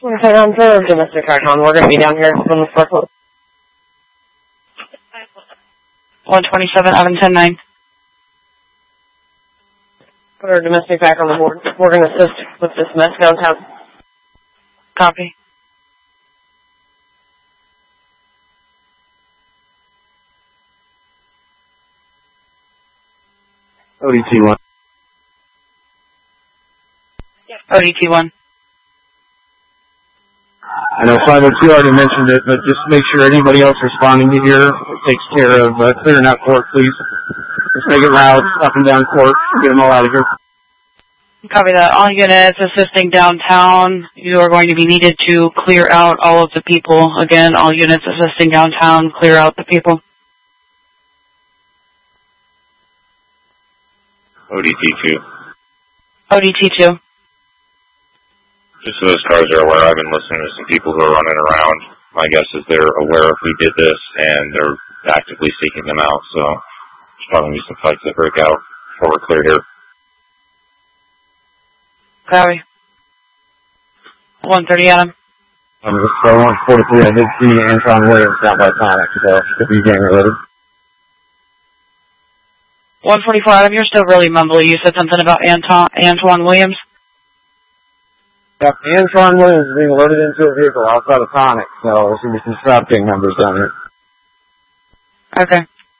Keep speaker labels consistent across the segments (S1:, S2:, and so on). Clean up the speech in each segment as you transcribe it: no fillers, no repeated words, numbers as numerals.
S1: Okay, I'm for domestic icon. We're going to be down here from the first one.
S2: 127, Adam 10-9.
S1: Put our domestic back on the board. We're going to assist with this mess downtown.
S2: Copy.
S3: ODT1.
S2: ODT1.
S3: I know 502 already mentioned it, but just make sure anybody else responding to here takes care of clearing out court, please. Just make it loud, up and down court, get them all out of here.
S2: Copy that. All units assisting downtown, you are going to be needed to clear out all of the people. Again, all units assisting downtown, clear out the people.
S4: ODT2.
S2: ODT2.
S4: Just so those cars are aware, I've been listening to some people who are running around. My guess is they're aware if we did this, and they're actively seeking them out. So there's probably going to be some fights that break out before we're clear here.
S2: Copy. 130, Adam.
S3: Just for 143, I did see Anton Williams down by Sonic, so could be gang related.
S2: 144, Adam, you're still really mumbly. You said something about Antoine Williams?
S3: Yep, Antoine Williams is being loaded into a vehicle outside of Sonic, so there's going to be some Strap Gang members down here.
S2: Okay.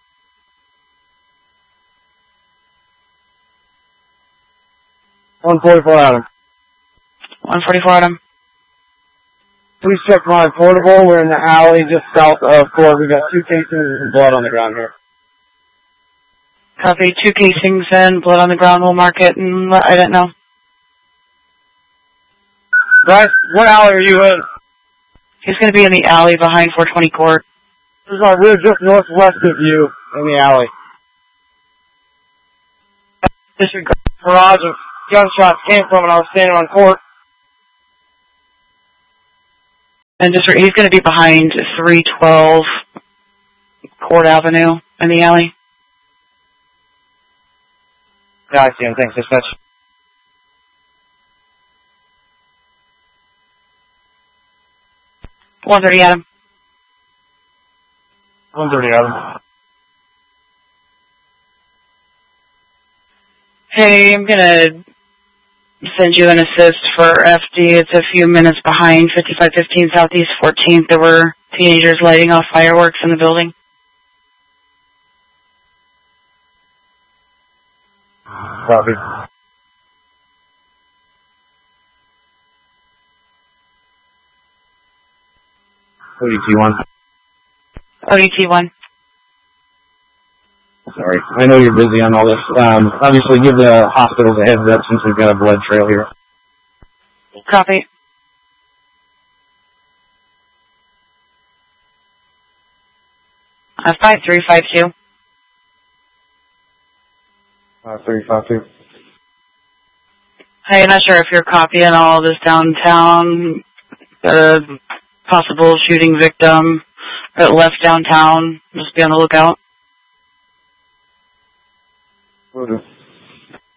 S3: Adam.
S2: 144, Adam.
S3: Please check my portable. We're in the alley just south of court. We've got 2 casings and some blood on the ground here.
S2: Copy. 2 casings and blood on the ground. We'll mark it, and I don't know.
S3: Bryce, what alley are you in?
S2: He's going to be in the alley behind 420 Court.
S3: We're just northwest of you in the alley.
S1: Disregard barrage of gunshots came from when I was standing on court.
S2: And he's going to be behind 312 Court Avenue in the alley.
S1: Yeah, I see him. Thanks, dispatch.
S2: $130, Adam.
S3: 130, Adam.
S2: Hey, I'm gonna send you an assist for FD. It's a few minutes behind 5515 Southeast 14th. There were teenagers lighting off fireworks in the building.
S3: Copy. ODT1.
S2: ODT1.
S3: Sorry, I know you're busy on all this. Obviously, give the hospitals a heads up since we've got a blood trail here.
S2: Copy.
S3: Uh,
S2: 5352.
S3: 352.
S2: Hey, I'm not sure if you're copying all this downtown, possible shooting victim that left downtown. Just be on the lookout.
S3: Will do.